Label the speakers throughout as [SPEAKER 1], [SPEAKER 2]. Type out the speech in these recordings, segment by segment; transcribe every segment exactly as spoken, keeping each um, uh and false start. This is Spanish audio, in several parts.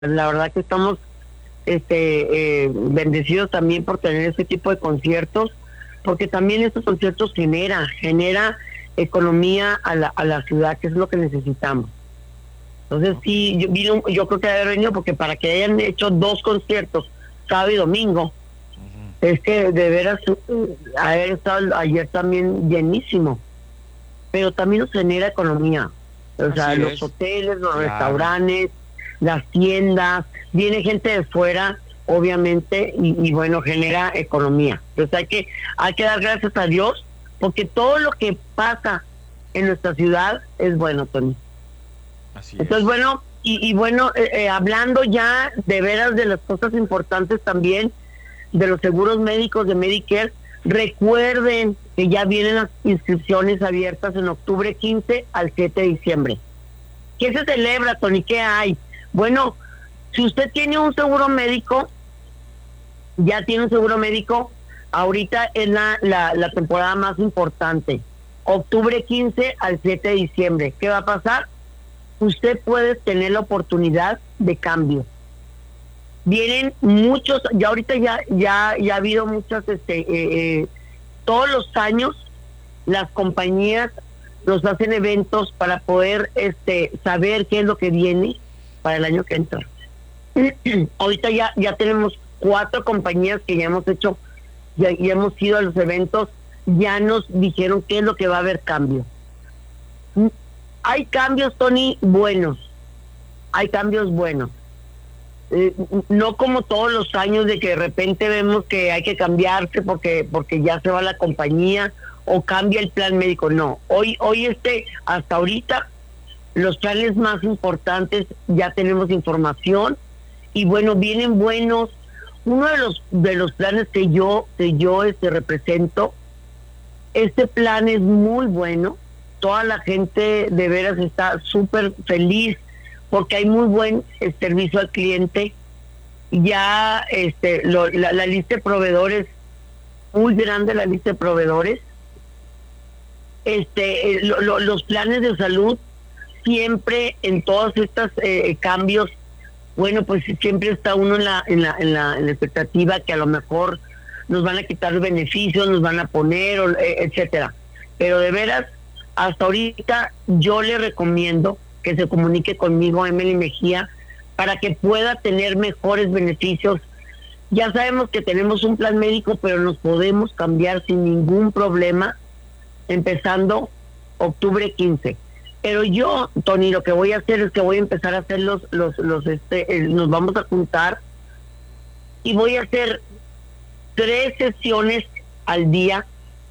[SPEAKER 1] La verdad que estamos este eh, bendecidos también por tener ese tipo de conciertos, porque también estos conciertos genera, genera economía a la, a la ciudad, que es lo que necesitamos. Entonces sí, yo, vino, yo creo que haber venido porque para que hayan hecho dos conciertos, sábado y domingo,
[SPEAKER 2] Ujú.
[SPEAKER 1] es que de veras uh, haber estado ayer también llenísimo, pero también nos genera economía. O sea,
[SPEAKER 2] Así
[SPEAKER 1] los
[SPEAKER 2] es,
[SPEAKER 1] hoteles, los
[SPEAKER 2] claro.
[SPEAKER 1] restaurantes, las tiendas, viene gente de fuera, obviamente, y, y bueno, genera economía. Entonces hay que, hay que dar gracias a Dios, porque todo lo que pasa en nuestra ciudad es bueno, Tony.
[SPEAKER 2] Así
[SPEAKER 1] Entonces,
[SPEAKER 2] es.
[SPEAKER 1] bueno, y, y bueno, eh, eh, hablando ya de veras de las cosas importantes también, de los seguros médicos de Medicare, recuerden que ya vienen las inscripciones abiertas en octubre quince al siete de diciembre. ¿Qué se celebra, Tony? ¿Qué hay? Bueno, si usted tiene un seguro médico, ya tiene un seguro médico, ahorita es la, la, la temporada más importante. Octubre quince al siete de diciembre. ¿Qué va a pasar? Usted puede tener la oportunidad de cambio. Vienen muchos, ya ahorita ya ya ya ha habido muchas, este eh, eh, todos los años las compañías nos hacen eventos para poder este saber qué es lo que viene para el año que entra. Ahorita ya ya tenemos cuatro compañías que ya hemos hecho, ya, ya hemos ido a los eventos, ya nos dijeron qué es lo que va a haber cambio. Hay cambios, Tony, buenos, hay cambios buenos. Eh, no como todos los años de que de repente vemos que hay que cambiarse porque porque ya se va la compañía o cambia el plan médico. No, hoy hoy este hasta ahorita los planes más importantes ya tenemos información y bueno, vienen buenos. Uno de los de los planes que yo que yo este represento, este plan es muy bueno. Toda la gente de veras está súper feliz porque hay muy buen eh, servicio al cliente. Ya este lo, la, la lista de proveedores, muy grande la lista de proveedores. Este eh, lo, lo, los planes de salud siempre en todos estos eh, cambios, bueno, pues siempre está uno en la, en la en la en la expectativa que a lo mejor nos van a quitar beneficios, nos van a poner, o, eh, etcétera. Pero de veras, hasta ahorita yo le recomiendo que se comunique conmigo, Emily Mejía, para que pueda tener mejores beneficios. Ya sabemos que tenemos un plan médico, pero nos podemos cambiar sin ningún problema, empezando octubre quince. Pero yo, Tony, lo que voy a hacer es que voy a empezar a hacer los, los, los, este, eh, nos vamos a juntar y voy a hacer tres sesiones al día,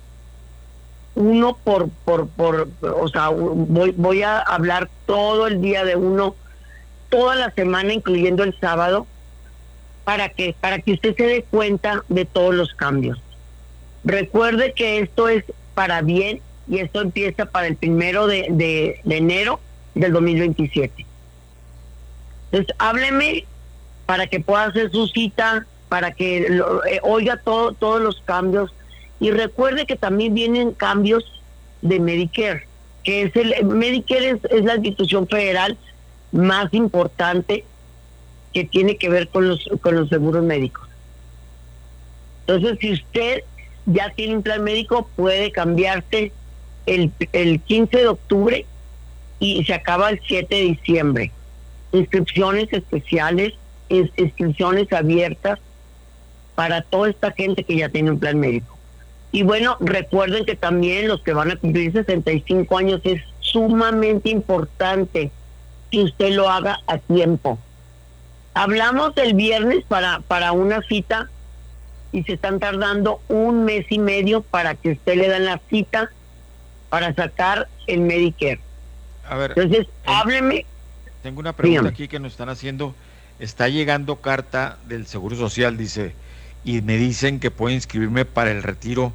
[SPEAKER 1] uno por, por, por, o sea, voy, voy a hablar todo el día de uno, toda la semana, incluyendo el sábado, para que, para que usted se dé cuenta de todos los cambios. Recuerde que esto es para bien y esto empieza para el primero de, de, de enero del dos mil veintisiete. Entonces, hábleme para que pueda hacer su cita, para que lo, eh, oiga todo, todos los cambios. Y recuerde que también vienen cambios de Medicare, que es el Medicare es, es la institución federal más importante que tiene que ver con los con los seguros médicos. Entonces, si usted ya tiene un plan médico, puede cambiarse el, el quince de octubre y se acaba el siete de diciembre. Inscripciones especiales, ins- inscripciones abiertas para toda esta gente que ya tiene un plan médico. Y bueno, recuerden que también los que van a cumplir sesenta y cinco años es sumamente importante que usted lo haga a tiempo. Hablamos el viernes para, para una cita y se están tardando un mes y medio para que usted le dan la cita para sacar el Medicare.
[SPEAKER 2] A ver,
[SPEAKER 1] Entonces,
[SPEAKER 2] en-
[SPEAKER 1] hábleme,
[SPEAKER 2] tengo una pregunta
[SPEAKER 1] dígame.
[SPEAKER 2] aquí que nos están haciendo. Está llegando carta del Seguro Social, dice, y me dicen que puedo inscribirme para el retiro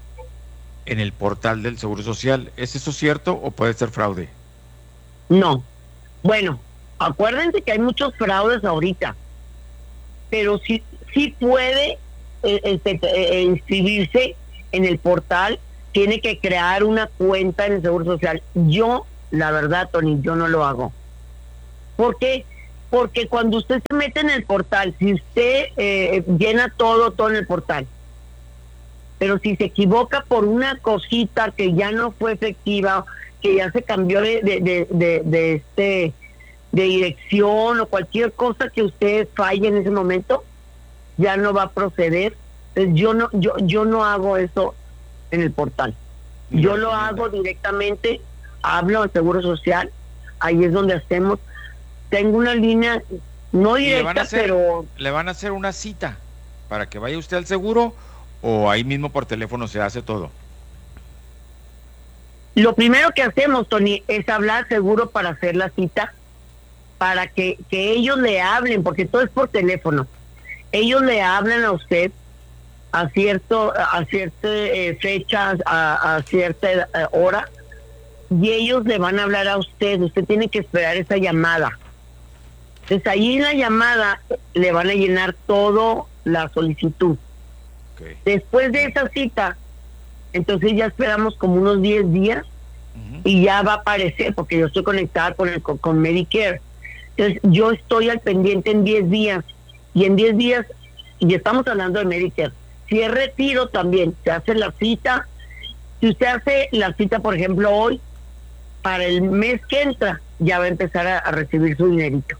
[SPEAKER 2] en el portal del Seguro Social. ¿Es eso cierto o puede ser fraude?
[SPEAKER 1] No. Bueno, acuérdense que hay muchos fraudes ahorita, pero sí, sí puede eh, este, eh, inscribirse en el portal, tiene que crear una cuenta en el Seguro Social. Yo, la verdad, Tony, yo no lo hago. ¿Por qué? porque cuando usted se mete en el portal, si usted eh, llena todo, todo en el portal, pero si se equivoca por una cosita que ya no fue efectiva, que ya se cambió de, de, de, de, de este de dirección o cualquier cosa que usted falle en ese momento, ya no va a proceder. Entonces, yo no, yo, yo no hago eso en el portal. Yo lo hago directamente, hablo al Seguro Social, ahí es donde hacemos. Tengo una línea, no directa,
[SPEAKER 2] ¿Le van a hacer,
[SPEAKER 1] pero...
[SPEAKER 2] ¿Le van a hacer una cita para que vaya usted al seguro o ahí mismo por teléfono se hace todo?
[SPEAKER 1] Lo primero que hacemos, Tony, es hablar seguro para hacer la cita, para que, que ellos le hablen, porque todo es por teléfono. Ellos le hablan a usted a cierto a cierta eh, fecha, a, a cierta eh, hora, y ellos le van a hablar a usted. Usted tiene que esperar esa llamada. Entonces ahí en la llamada le van a llenar todo la solicitud.
[SPEAKER 2] Okay.
[SPEAKER 1] Después de esa cita, entonces ya esperamos como unos diez días uh-huh. y ya va a aparecer, porque yo estoy conectada con el con, con Medicare. Entonces yo estoy al pendiente en diez días, y en diez días, y estamos hablando de Medicare, si es retiro también, se hace la cita. Si usted hace la cita, por ejemplo, hoy, para el mes que entra, ya va a empezar a, a recibir su dinerito.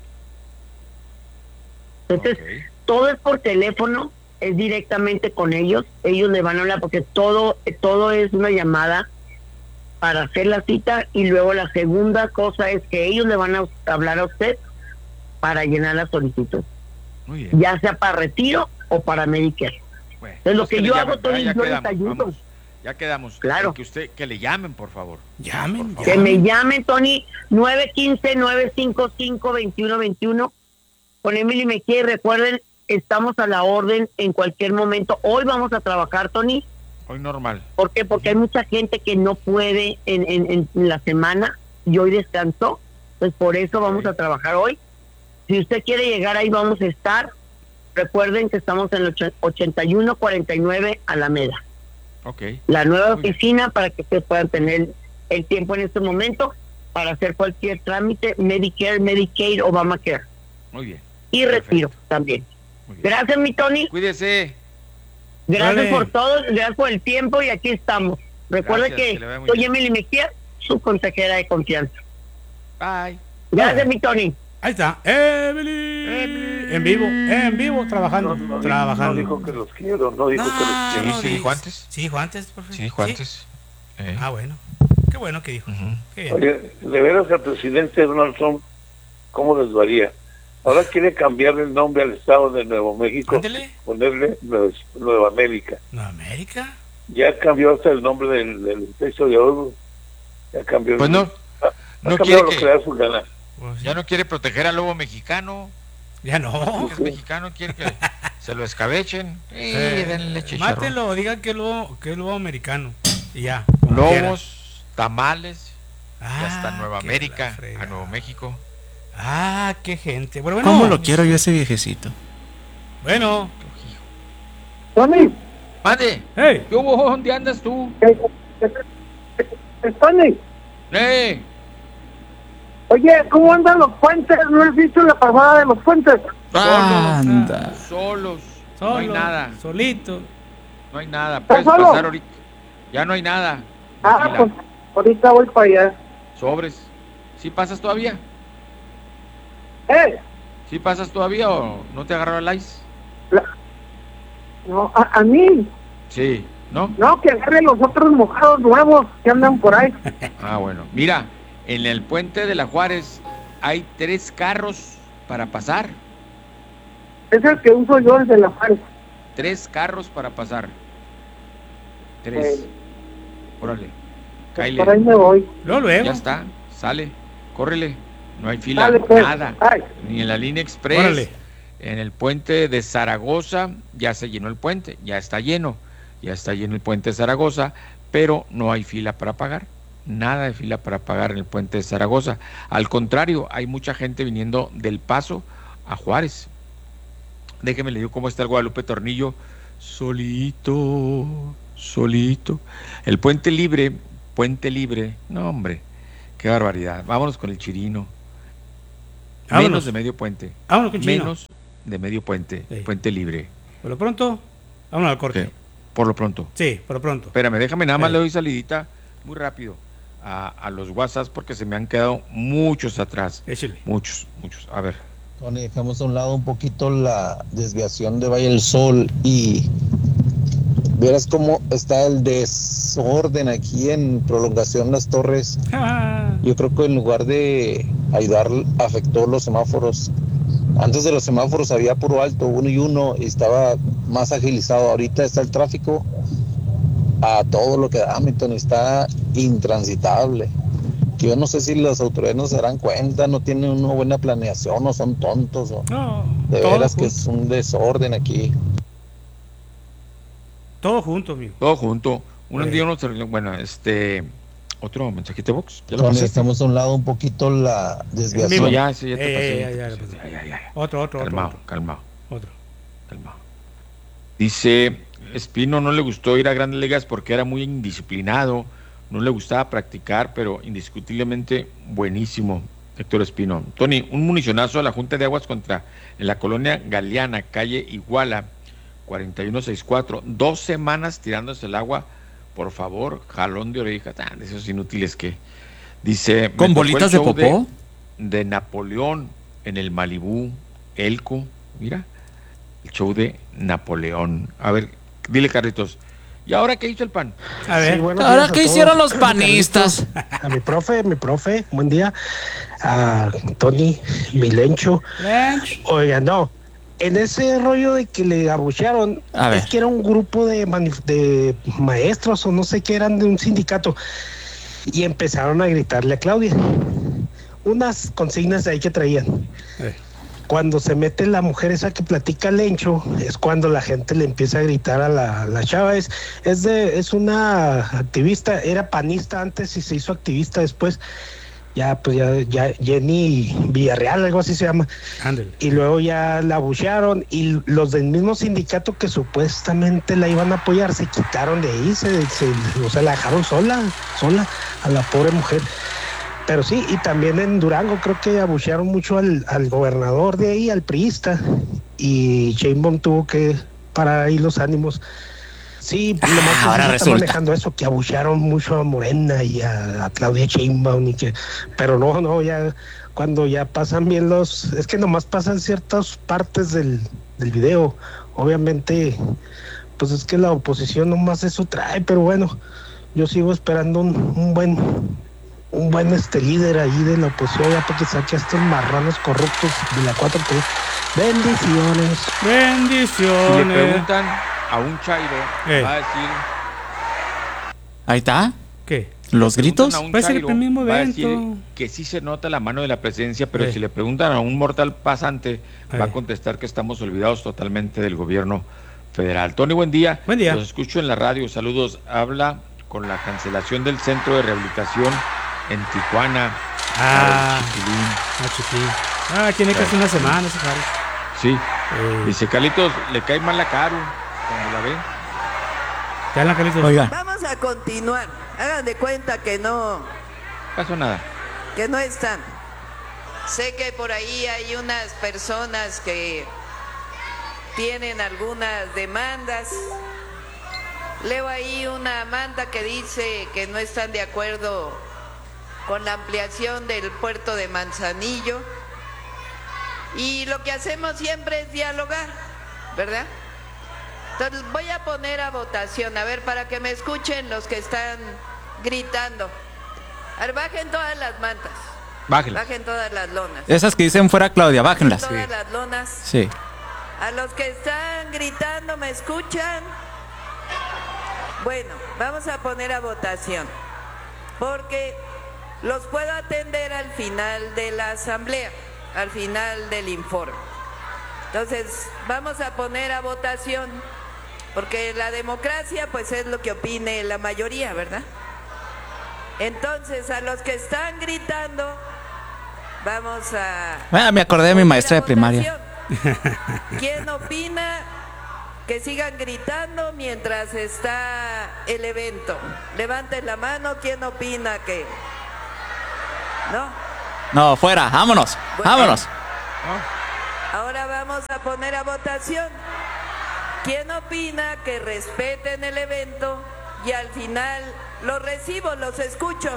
[SPEAKER 1] Entonces, okay. todo es por teléfono, es directamente con ellos, ellos le van a hablar, porque todo, todo es una llamada para hacer la cita, y luego la segunda cosa es que ellos le van a hablar a usted para llenar la solicitud. Muy bien. Ya sea para retiro o para Medicare.
[SPEAKER 2] Bueno,
[SPEAKER 1] entonces lo que, que yo
[SPEAKER 2] llamen,
[SPEAKER 1] hago todo
[SPEAKER 2] ya, ya
[SPEAKER 1] yo
[SPEAKER 2] quedamos,
[SPEAKER 1] les ayudo.
[SPEAKER 2] Vamos, ya quedamos.
[SPEAKER 1] Claro.
[SPEAKER 2] Que usted, que le llamen, por favor.
[SPEAKER 3] Llamen,
[SPEAKER 2] por favor.
[SPEAKER 1] Que me llamen, Tony, nueve uno cinco, nueve cinco cinco, dos uno dos uno. Con Emily Mejía, recuerden, estamos a la orden en cualquier momento. Hoy vamos a trabajar, Tony.
[SPEAKER 2] Hoy normal.
[SPEAKER 1] ¿Por qué? Porque hay mucha gente que no puede en, en, en la semana, y hoy descansó. Pues por eso vamos okay. a trabajar hoy. Si usted quiere llegar ahí, vamos a estar. Recuerden que estamos en el ochenta y uno cuarenta y nueve Alameda.
[SPEAKER 2] Okay.
[SPEAKER 1] La nueva Muy oficina bien. Para que ustedes puedan tener el tiempo en este momento para hacer cualquier trámite, Medicare, Medicaid, Obamacare.
[SPEAKER 2] Muy bien.
[SPEAKER 1] Y Perfecto. Retiro también. Gracias, mi Tony.
[SPEAKER 2] Cuídese.
[SPEAKER 1] Gracias
[SPEAKER 3] vale.
[SPEAKER 1] por todo, gracias por el tiempo, y aquí estamos. Recuerda que, que soy Emily Mejía, su consejera de confianza.
[SPEAKER 2] Bye.
[SPEAKER 1] Gracias,
[SPEAKER 3] Bye.
[SPEAKER 1] mi Tony.
[SPEAKER 3] Ahí está, Emily. Emily. En vivo, en vivo, trabajando.
[SPEAKER 4] No, no,
[SPEAKER 3] trabajando.
[SPEAKER 4] No dijo que los quiero, no dijo
[SPEAKER 3] no,
[SPEAKER 4] que los quiero.
[SPEAKER 3] No
[SPEAKER 2] sí, dijo antes.
[SPEAKER 3] Sí, dijo antes, por favor.
[SPEAKER 2] Sí, dijo antes.
[SPEAKER 3] ¿Sí?
[SPEAKER 2] Eh.
[SPEAKER 3] Ah, bueno. Qué bueno que dijo.
[SPEAKER 2] Uh-huh.
[SPEAKER 3] Qué bien.
[SPEAKER 4] Oye, de veras al presidente Donald Trump, ¿cómo les varía? Ahora quiere cambiarle el nombre al estado de Nuevo México,
[SPEAKER 3] Ándele.
[SPEAKER 4] ponerle Nueva, Nueva América.
[SPEAKER 3] ¿Nueva América?
[SPEAKER 4] Ya cambió hasta el nombre del, del texto de oro. Ya cambió.
[SPEAKER 2] Pues no,
[SPEAKER 4] ha,
[SPEAKER 2] no
[SPEAKER 4] ha
[SPEAKER 2] quiere
[SPEAKER 4] lo
[SPEAKER 2] que,
[SPEAKER 4] que le da su gana.
[SPEAKER 3] Pues,
[SPEAKER 2] ya no quiere proteger al lobo mexicano.
[SPEAKER 3] Ya no.
[SPEAKER 2] Que es mexicano, quiere que se lo escabechen. Y
[SPEAKER 3] Eh,
[SPEAKER 2] denle chicharrón.
[SPEAKER 3] Mátelo, digan que es lobo, que es lobo americano. Y ya.
[SPEAKER 2] Lobos,
[SPEAKER 3] quiera.
[SPEAKER 2] Tamales,
[SPEAKER 3] Ah,
[SPEAKER 2] y hasta Nueva
[SPEAKER 3] que
[SPEAKER 2] América,
[SPEAKER 3] la frega.
[SPEAKER 2] a Nuevo México.
[SPEAKER 3] Ah, qué gente. Bueno, bueno,
[SPEAKER 5] ¿Cómo lo quiero yo ese viejecito?
[SPEAKER 3] Bueno.
[SPEAKER 1] Tony,
[SPEAKER 2] Mande.
[SPEAKER 3] Hey.
[SPEAKER 2] ¿Qué hubo? ¿Dónde andas tú?
[SPEAKER 1] Tony,
[SPEAKER 2] ¡Eh!
[SPEAKER 1] oye, ¿cómo andan los puentes? ¿No has visto la pasada de los puentes?
[SPEAKER 5] Anda.
[SPEAKER 2] Solos.
[SPEAKER 3] Solo,
[SPEAKER 2] No hay nada.
[SPEAKER 3] Solito.
[SPEAKER 2] No hay nada. Puedes
[SPEAKER 1] solo?
[SPEAKER 2] pasar ahorita. Ya no hay nada.
[SPEAKER 1] Ah,
[SPEAKER 2] Tranquila.
[SPEAKER 1] pues ahorita voy para allá.
[SPEAKER 2] Sobres. ¿Sí pasas todavía?
[SPEAKER 1] ¿Eh?
[SPEAKER 2] ¿Sí pasas todavía o no te agarró el ice?
[SPEAKER 1] La... No, a, a mí.
[SPEAKER 2] Sí, ¿no?
[SPEAKER 1] No, que agarre los otros mojados nuevos que andan por ahí.
[SPEAKER 2] Ah, bueno. Mira, en el puente de la Juárez hay tres carros para pasar.
[SPEAKER 1] Es el que uso yo, el de la Juárez.
[SPEAKER 2] Tres carros para pasar. Tres.
[SPEAKER 1] Eh,
[SPEAKER 2] Órale.
[SPEAKER 1] Por ahí
[SPEAKER 2] Cáile.
[SPEAKER 1] me voy.
[SPEAKER 3] Luego, luego.
[SPEAKER 2] Ya está. Sale. Córrele. No hay fila.
[SPEAKER 1] Dale, pues.
[SPEAKER 2] Nada.
[SPEAKER 1] Ay.
[SPEAKER 2] Ni en la línea express.
[SPEAKER 3] Órale.
[SPEAKER 2] En el puente de Zaragoza ya se llenó el puente. Ya está lleno. Ya está lleno el puente de Zaragoza. Pero no hay fila para pagar. Nada de fila para pagar en el puente de Zaragoza. Al contrario, hay mucha gente viniendo del Paso a Juárez. Déjeme le digo cómo está el Guadalupe Tornillo. Solito, solito. El puente libre, puente libre. No, hombre, qué barbaridad. Vámonos con el Chirino.
[SPEAKER 3] Vámonos.
[SPEAKER 2] Menos de medio puente.
[SPEAKER 3] Vámonos, qué chino.
[SPEAKER 2] Menos de medio puente.
[SPEAKER 3] Sí.
[SPEAKER 2] Puente libre.
[SPEAKER 3] Por lo pronto, vámonos al corte.
[SPEAKER 2] ¿Qué? Por lo pronto.
[SPEAKER 3] Sí, por lo pronto.
[SPEAKER 2] Espérame, déjame nada más
[SPEAKER 3] Sí.
[SPEAKER 2] le doy salidita muy rápido a, a los WhatsApp porque se me han quedado muchos atrás.
[SPEAKER 3] Échale.
[SPEAKER 2] Muchos, muchos. A ver.
[SPEAKER 6] Tony, dejamos a un lado un poquito la desviación de Valle del Sol y vieras cómo está el desorden aquí en Prolongación Las Torres.
[SPEAKER 3] Ah,
[SPEAKER 6] Yo creo que en lugar de ayudar afectó los semáforos. Antes de los semáforos había puro alto, uno y uno, y estaba más agilizado. Ahorita está el tráfico a todo lo que da, mi Tony, está intransitable. Yo no sé si las autoridades no se darán cuenta, no tienen una buena planeación o son tontos. O
[SPEAKER 3] no,
[SPEAKER 6] de
[SPEAKER 3] todo
[SPEAKER 6] veras que
[SPEAKER 3] junto.
[SPEAKER 6] es un desorden aquí.
[SPEAKER 3] Todo junto, amigo.
[SPEAKER 2] Todo junto. Un
[SPEAKER 3] Sí.
[SPEAKER 2] día uno se- bueno, este otro mensajito de Vox. ¿Ya lo
[SPEAKER 6] Tony,
[SPEAKER 2] pasaste?
[SPEAKER 6] dejamos a un lado un poquito la
[SPEAKER 2] No,
[SPEAKER 6] desviación.
[SPEAKER 2] ya, sí, ya
[SPEAKER 3] Eh,
[SPEAKER 2] te pasé.
[SPEAKER 3] ya, ya, ya,
[SPEAKER 2] Sí,
[SPEAKER 3] ya,
[SPEAKER 2] ya, ya, ya.
[SPEAKER 3] Otro, otro,
[SPEAKER 2] Calmado,
[SPEAKER 3] otro.
[SPEAKER 2] calmado,
[SPEAKER 3] Otro.
[SPEAKER 2] calmado. Dice, Espino no le gustó ir a Grandes Ligas porque era muy indisciplinado, no le gustaba practicar, pero indiscutiblemente buenísimo, Héctor Espino. Tony, un municionazo a la Junta de Aguas contra en la colonia Galeana, calle Iguala, cuarenta y uno sesenta y cuatro, dos semanas tirándose el agua, por favor, jalón de oreja, tan de esos inútiles que dice... me
[SPEAKER 5] ¿Con
[SPEAKER 2] tocó
[SPEAKER 5] bolitas
[SPEAKER 2] el
[SPEAKER 5] de
[SPEAKER 2] show
[SPEAKER 5] popó?
[SPEAKER 2] De, de Napoleón en el Malibú, Elco, mira, el show de Napoleón. A ver, dile, Carlitos, ¿y ahora qué hizo el PAN?
[SPEAKER 3] A ver.
[SPEAKER 7] Sí, buenos
[SPEAKER 5] Ahora,
[SPEAKER 7] días a
[SPEAKER 5] ¿qué
[SPEAKER 7] todos.
[SPEAKER 5] hicieron los
[SPEAKER 7] Carlitos,
[SPEAKER 5] panistas?
[SPEAKER 7] A mi profe, mi profe, buen día. A Tony, Milencho.
[SPEAKER 3] Lunch.
[SPEAKER 7] Oiga, no. En ese rollo de que le abuchearon,
[SPEAKER 5] A ver.
[SPEAKER 7] es que era un grupo de, manif- de maestros o no sé qué eran de un sindicato. Y empezaron a gritarle a Claudia. Unas consignas ahí que traían.
[SPEAKER 3] Eh.
[SPEAKER 7] Cuando se mete la mujer esa que platica Lencho, es cuando la gente le empieza a gritar a la, la chava. Es, es, de, es una activista, era panista antes y se hizo activista después. Ya, pues ya, ya Jenny Villarreal, algo así se llama.
[SPEAKER 3] Ándale.
[SPEAKER 7] Y luego ya la abuchearon y los del mismo sindicato que supuestamente la iban a apoyar se quitaron de ahí, se, se, o sea, la dejaron sola, sola a la pobre mujer. Pero sí, y también en Durango creo que abuchearon mucho al, al gobernador de ahí, al priista, y Sheinbaum tuvo que parar ahí los ánimos. Sí,
[SPEAKER 5] Ah,
[SPEAKER 7] lo más
[SPEAKER 5] ahora
[SPEAKER 7] está
[SPEAKER 5] resulta.
[SPEAKER 7] manejando eso, que abuchearon mucho a Morena y a, a Claudia Sheinbaum, y que, pero no, no, ya cuando ya pasan bien los, es que nomás pasan ciertas partes del, del video, obviamente, pues es que la oposición nomás eso trae, pero bueno, yo sigo esperando un, un buen, un buen este líder ahí de la oposición, ya para que saque a estos marranos corruptos de la cuatro T. Bendiciones.
[SPEAKER 2] Si le
[SPEAKER 3] Bendiciones.
[SPEAKER 2] preguntan a un chairo,
[SPEAKER 3] Eh.
[SPEAKER 2] va a decir...
[SPEAKER 5] Ahí está.
[SPEAKER 3] ¿Qué?
[SPEAKER 5] Los
[SPEAKER 2] le
[SPEAKER 5] gritos.
[SPEAKER 2] preguntan a un
[SPEAKER 3] Puede ser el
[SPEAKER 2] chairo,
[SPEAKER 3] mismo
[SPEAKER 2] va a
[SPEAKER 3] evento.
[SPEAKER 2] decir que sí se nota la mano de la presidencia, pero
[SPEAKER 3] Eh.
[SPEAKER 2] si le preguntan a un mortal pasante, va
[SPEAKER 3] Eh.
[SPEAKER 2] a contestar que estamos olvidados totalmente del gobierno federal. Tony, buen día.
[SPEAKER 3] Buen día.
[SPEAKER 2] Los escucho en la radio. Saludos. Habla con la cancelación del centro de rehabilitación en Tijuana.
[SPEAKER 3] Ah,
[SPEAKER 2] Al Chiquilín.
[SPEAKER 3] ah, chiquilín. Ah, tiene casi una semana ese jale.
[SPEAKER 2] Sí.
[SPEAKER 3] Eh,
[SPEAKER 2] Dice Carlitos, le cae mal la Caro cuando la ve.
[SPEAKER 3] ¿Qué hablan, Carlitos?
[SPEAKER 5] Oiga,
[SPEAKER 8] Vamos a continuar. Hagan de cuenta que no,
[SPEAKER 2] No pasó nada.
[SPEAKER 8] que no están. Sé que por ahí hay unas personas que tienen algunas demandas. Leo ahí una manda que dice que no están de acuerdo con la ampliación del puerto de Manzanillo. Y lo que hacemos siempre es dialogar, ¿verdad? Entonces voy a poner a votación, a ver, para que me escuchen los que están gritando. A ver, bajen todas las mantas,
[SPEAKER 2] Bájela.
[SPEAKER 8] bajen todas las lonas.
[SPEAKER 5] esas que dicen fuera Claudia, bájenlas.
[SPEAKER 8] Todas las lonas.
[SPEAKER 5] Sí.
[SPEAKER 8] A los que están gritando, ¿me escuchan? Bueno, vamos a poner a votación, porque los puedo atender al final de la asamblea, al final del informe. Entonces, vamos a poner a votación, porque la democracia, pues, es lo que opine la mayoría, ¿verdad? Entonces, a los que están gritando, vamos a...
[SPEAKER 5] Ah, me acordé de mi maestra de primaria.
[SPEAKER 8] ¿Quién opina que sigan gritando mientras está el evento? Levanten la mano. ¿Quién opina que...? ¿No?
[SPEAKER 5] No, fuera, vámonos,
[SPEAKER 8] Bueno,
[SPEAKER 5] vámonos.
[SPEAKER 8] Ahora vamos a poner a votación. ¿Quién opina que respeten el evento y al final los recibo, los escucho?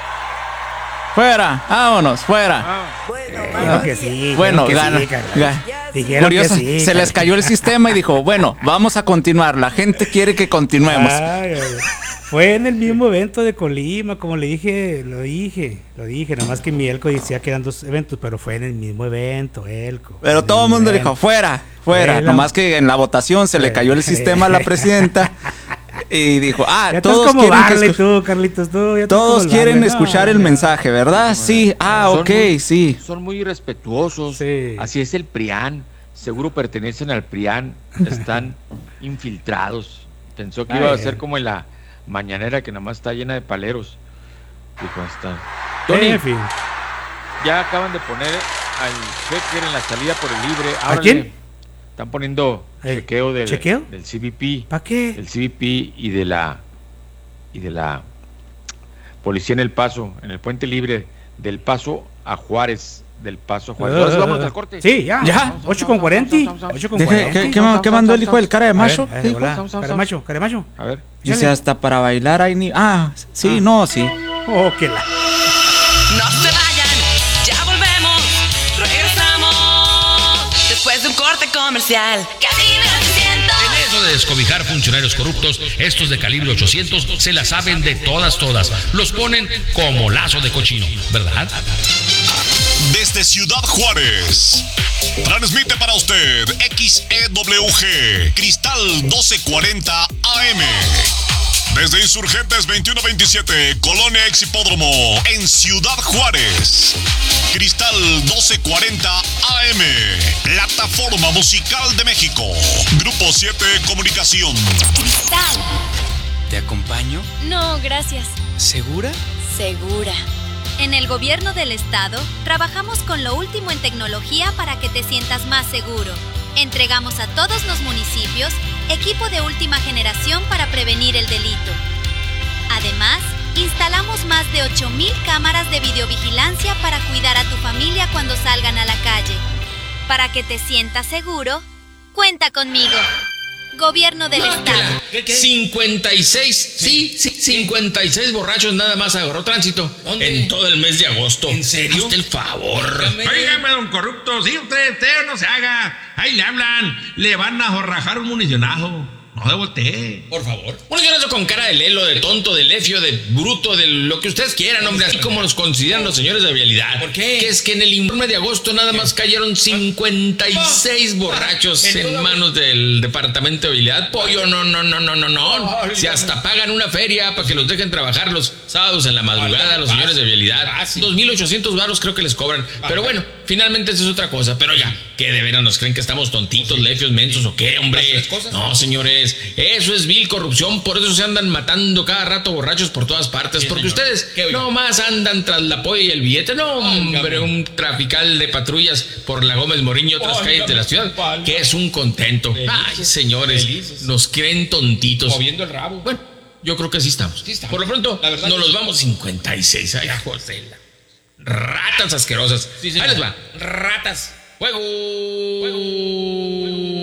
[SPEAKER 5] Fuera, vámonos, fuera.
[SPEAKER 8] Bueno,
[SPEAKER 3] Claro que sí.
[SPEAKER 5] Bueno,
[SPEAKER 3] claro que
[SPEAKER 5] gana.
[SPEAKER 3] sí, Carla.
[SPEAKER 5] ga-
[SPEAKER 3] Dijeron que
[SPEAKER 5] Curioso,
[SPEAKER 3] sí,
[SPEAKER 5] se
[SPEAKER 3] Carla.
[SPEAKER 5] les cayó el sistema y dijo, bueno, vamos a continuar. La gente quiere que continuemos.
[SPEAKER 3] Ay, ay, ay. Fue en el mismo evento de Colima, como le dije, lo dije, lo dije, nada más que mi Elco decía que eran dos eventos, pero fue en el mismo evento, Elco.
[SPEAKER 5] Pero
[SPEAKER 3] en
[SPEAKER 5] todo el
[SPEAKER 3] mismo
[SPEAKER 5] mundo
[SPEAKER 3] evento.
[SPEAKER 5] dijo, fuera, fuera.
[SPEAKER 3] Bueno.
[SPEAKER 5] Nomás que en la votación se le cayó el sistema a la presidenta y dijo, ah,
[SPEAKER 3] Ya estás
[SPEAKER 5] todos
[SPEAKER 3] como
[SPEAKER 5] quieren, que
[SPEAKER 3] Barley
[SPEAKER 5] escu-
[SPEAKER 3] tú, Carlitos, tú, ya estás
[SPEAKER 5] todos
[SPEAKER 3] como el
[SPEAKER 5] quieren
[SPEAKER 3] Barley.
[SPEAKER 5] escuchar
[SPEAKER 3] No,
[SPEAKER 5] el
[SPEAKER 3] ya.
[SPEAKER 5] mensaje, ¿verdad? Sí, ah,
[SPEAKER 2] Son
[SPEAKER 5] ok,
[SPEAKER 2] muy-
[SPEAKER 5] sí.
[SPEAKER 2] Son muy irrespetuosos.
[SPEAKER 3] Sí.
[SPEAKER 2] Así es el PRIAN. Seguro pertenecen al PRIAN. Están infiltrados. Pensó que iba a
[SPEAKER 3] Ay,
[SPEAKER 2] ser
[SPEAKER 3] ay.
[SPEAKER 2] como en la mañanera que nada más está llena de paleros. Dijo, está. Tony,
[SPEAKER 3] En fin.
[SPEAKER 2] ya acaban de poner al checker en la salida por el libre.
[SPEAKER 3] ¿A
[SPEAKER 2] Ábrale.
[SPEAKER 3] quién?
[SPEAKER 2] Están poniendo
[SPEAKER 3] Eh,
[SPEAKER 2] chequeo del,
[SPEAKER 3] ¿chequeo?
[SPEAKER 2] del C B P.
[SPEAKER 3] ¿Para qué?
[SPEAKER 2] Del C B P y de la y de la policía en El Paso, en el puente libre del Paso a Juárez, del Paso a Juárez. Ahora sí, vámonos al corte.
[SPEAKER 3] Sí, ya.
[SPEAKER 5] Ya.
[SPEAKER 3] ocho con cuarenta. ocho con
[SPEAKER 5] Deje-
[SPEAKER 3] cuarenta.
[SPEAKER 5] ¿Qué, qué ma- qué mandó el hijo del cara de macho?
[SPEAKER 3] A ver,
[SPEAKER 5] ¿Qué dijo?
[SPEAKER 3] hola, Caremacho, Caremacho.
[SPEAKER 2] A ver.
[SPEAKER 5] Dice,
[SPEAKER 3] Échale.
[SPEAKER 5] hasta para bailar hay ni... Ah, sí, no, sí.
[SPEAKER 3] Oh, que la...
[SPEAKER 9] No se vayan, ya volvemos, regresamos después de un corte comercial. Cadena ciento.
[SPEAKER 10] En eso de descobijar funcionarios corruptos, estos de calibre ochocientos se la saben de todas, todas. Los ponen como lazo de cochino, ¿verdad?
[SPEAKER 11] Desde Ciudad Juárez, transmite para usted X E W G, Cristal doce cuarenta A M. Desde Insurgentes veintiuno veintisiete, Colonia Ex Hipódromo, en Ciudad Juárez. Cristal doce cuarenta A M, Plataforma Musical de México. Grupo siete Comunicación.
[SPEAKER 12] Cristal.
[SPEAKER 13] ¿Te acompaño?
[SPEAKER 12] No, gracias.
[SPEAKER 13] ¿Segura?
[SPEAKER 12] Segura. En el gobierno del estado, trabajamos con lo último en tecnología para que te sientas más seguro. Entregamos a todos los municipios equipo de última generación para prevenir el delito. Además, instalamos más de ocho mil cámaras de videovigilancia para cuidar a tu familia cuando salgan a la calle. Para que te sientas seguro, cuenta conmigo. Gobierno del Estado.
[SPEAKER 10] cincuenta y seis, sí, sí, cincuenta y seis borrachos nada más agarró tránsito en todo el mes de agosto. ¿En serio? Hazte el favor.
[SPEAKER 14] Óigame, don corrupto, sí, usted, usted no se haga. Ahí le hablan, le van a jorrajar un municionazo. No de voltee.
[SPEAKER 10] Por favor. Un señorazo con cara de lelo, de tonto, de lefio, de bruto, de lo que ustedes quieran, hombre. Así como nos consideran los señores de vialidad. ¿Por qué? Que es que en el informe de agosto nada más cayeron cincuenta y seis borrachos en manos del departamento de vialidad. Pollo, no, no, no, no, no, no. Si hasta pagan una feria para que los dejen trabajar los sábados en la madrugada los señores de vialidad. dos mil ochocientos varos creo que les cobran. Pero bueno, finalmente eso es otra cosa. Pero ya, ¿qué de veras nos creen que estamos tontitos, lefios, mensos o qué, hombre? No, señores. Eso es vil corrupción, por eso se andan matando cada rato borrachos por todas partes, sí, porque señor. Ustedes no más andan tras la polla y el billete, no, hombre, un trafical de patrullas por la Gómez Morín y otras calles de la ciudad, que es un contento. Felices. Ay, señores, felices. Nos creen tontitos. Moviendo el rabo. Bueno, yo creo que así estamos. Sí estamos. Por lo pronto, la verdad, nos los vamos cincuenta y seis. Ay, José. Ratas asquerosas. Sí, ahí les va. Ratas. Fuego. Fuego.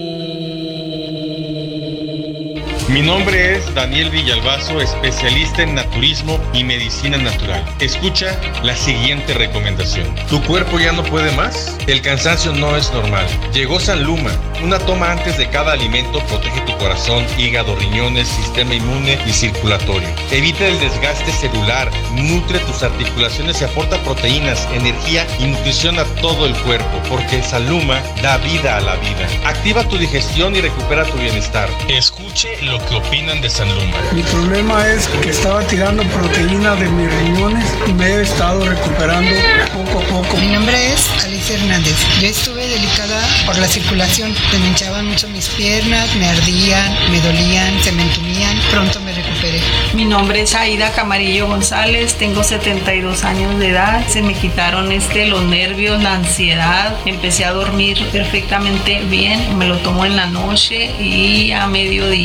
[SPEAKER 15] Mi nombre es Daniel Villalbazo, especialista en naturismo y medicina natural. Escucha la siguiente recomendación. ¿Tu cuerpo ya no puede más? El cansancio no es normal. Llegó San Luma. Una toma antes de cada alimento protege tu corazón, hígado, riñones, sistema inmune y circulatorio. Evita el desgaste celular, nutre tus articulaciones y aporta proteínas, energía y nutrición a todo el cuerpo, porque San Luma da vida a la vida. Activa tu digestión y recupera tu bienestar. Escuche lo que opinan de San Luma.
[SPEAKER 16] Mi problema es que estaba tirando proteína de mis riñones y me he estado recuperando poco a poco.
[SPEAKER 17] Mi nombre es Alicia Hernández. Yo estuve delicada por la circulación. Se me hinchaban mucho mis piernas, me ardían, me dolían, se me entumían. Pronto me recuperé.
[SPEAKER 18] Mi nombre es Aida Camarillo González, tengo setenta y dos años de edad. Se me quitaron este, los nervios, la ansiedad. Empecé a dormir perfectamente bien. Me lo tomo en la noche y a mediodía.
[SPEAKER 15] Así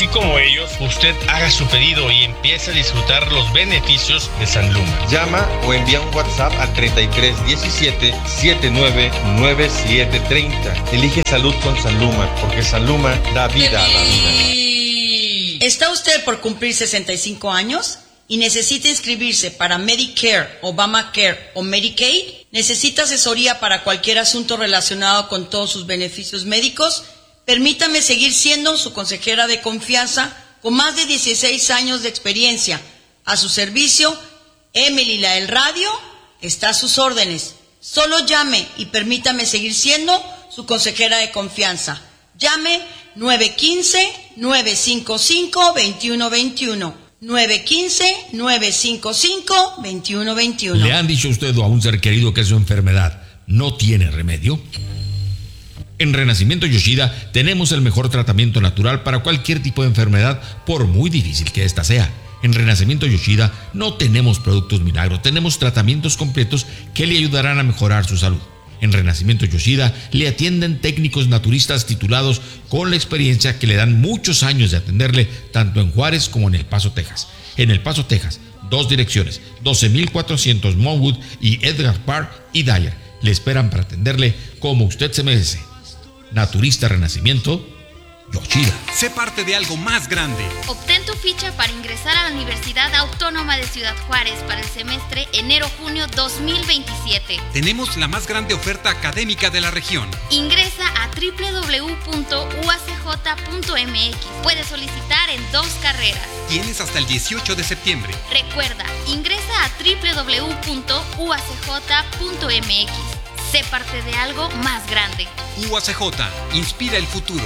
[SPEAKER 15] Así como ellos, usted haga su pedido y empiece a disfrutar los beneficios de San Luma. Llama o envía un WhatsApp al treinta y tres diecisiete setenta y nueve noventa y siete treinta. Elige salud con San Luma, porque San Luma da vida a la vida.
[SPEAKER 19] ¿Está usted por cumplir sesenta y cinco años y necesita inscribirse para Medicare, Obamacare o Medicaid? ¿Necesita asesoría para cualquier asunto relacionado con todos sus beneficios médicos? Permítame seguir siendo su consejera de confianza con más de dieciséis años de experiencia. A su servicio, Emily la del Radio está a sus órdenes. Solo llame y permítame seguir siendo su consejera de confianza. Llame nueve uno cinco, nueve cinco cinco, dos uno dos uno. nueve uno cinco, nueve cinco cinco, dos uno dos uno.
[SPEAKER 10] ¿Le han dicho a usted o a un ser querido que su enfermedad no tiene remedio? En Renacimiento Yoshida tenemos el mejor tratamiento natural para cualquier tipo de enfermedad, por muy difícil que ésta sea. En Renacimiento Yoshida no tenemos productos milagros, tenemos tratamientos completos que le ayudarán a mejorar su salud. En Renacimiento Yoshida le atienden técnicos naturistas titulados con la experiencia que le dan muchos años de atenderle tanto en Juárez como en El Paso, Texas. En El Paso, Texas, dos direcciones, doce mil cuatrocientos Monwood y Edgar Park y Dyer. Le esperan para atenderle como usted se merece. Naturista Renacimiento Yoshida.
[SPEAKER 20] Sé parte de algo más grande.
[SPEAKER 12] Obtén tu ficha para ingresar a la Universidad Autónoma de Ciudad Juárez para el semestre enero-junio dos mil veintisiete.
[SPEAKER 20] Tenemos la más grande oferta académica de la región.
[SPEAKER 12] Ingresa a doble u doble u doble u punto u a c j punto m x. Puedes solicitar en dos carreras.
[SPEAKER 20] Tienes hasta el dieciocho de septiembre.
[SPEAKER 12] Recuerda, ingresa a doble u doble u doble u punto u a c j punto m x. Sé parte de algo más grande.
[SPEAKER 20] U A C J, inspira el futuro.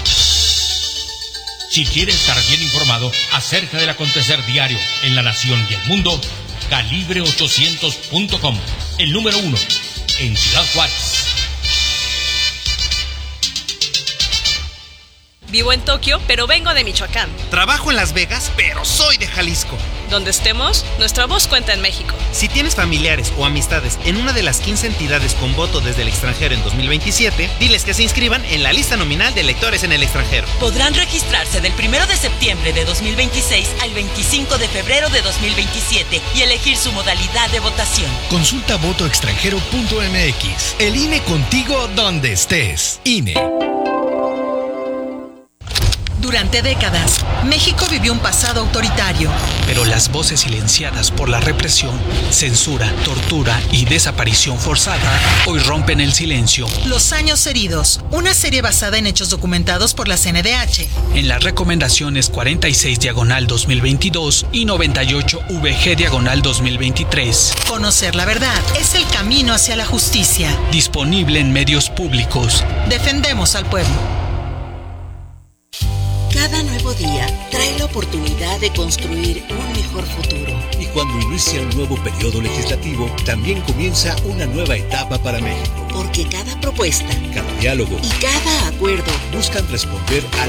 [SPEAKER 10] Si quiere estar bien informado acerca del acontecer diario en la nación y el mundo, calibre ochocientos punto com, el número uno en Ciudad Juárez.
[SPEAKER 21] Vivo en Tokio, pero vengo de Michoacán.
[SPEAKER 22] Trabajo en Las Vegas, pero soy de Jalisco.
[SPEAKER 21] Donde estemos, nuestra voz cuenta en México.
[SPEAKER 22] Si tienes familiares o amistades en una de las quince entidades con voto desde el extranjero en dos mil veintisiete, diles que se inscriban en la lista nominal de electores en el extranjero.
[SPEAKER 23] Podrán registrarse del primero de septiembre de dos mil veintiséis al veinticinco de febrero de dos mil veintisiete y elegir su modalidad de votación.
[SPEAKER 24] Consulta voto extranjero punto m x. El I N E contigo donde estés. I N E.
[SPEAKER 25] Durante décadas, México vivió un pasado autoritario.
[SPEAKER 26] Pero las voces silenciadas por la represión, censura, tortura y desaparición forzada hoy rompen el silencio.
[SPEAKER 25] Los años heridos, una serie basada en hechos documentados por la C N D H.
[SPEAKER 26] En las recomendaciones cuarenta y seis diagonal dos mil veintidós y noventa y ocho V G diagonal dos mil veintitrés.
[SPEAKER 25] Conocer la verdad es el camino hacia la justicia.
[SPEAKER 26] Disponible en medios públicos.
[SPEAKER 25] Defendemos al pueblo.
[SPEAKER 27] Cada nuevo día trae la oportunidad de construir un mejor futuro.
[SPEAKER 28] Y cuando inicia un nuevo periodo legislativo, también comienza una nueva etapa para México.
[SPEAKER 27] Porque cada propuesta,
[SPEAKER 28] cada diálogo
[SPEAKER 27] y cada acuerdo
[SPEAKER 28] buscan responder a